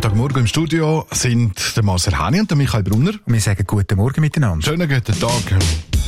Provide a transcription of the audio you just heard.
Donnerstagmorgen im Studio sind der Marcel Hani und der Michael Brunner. Wir sagen guten Morgen miteinander. Schönen guten Tag.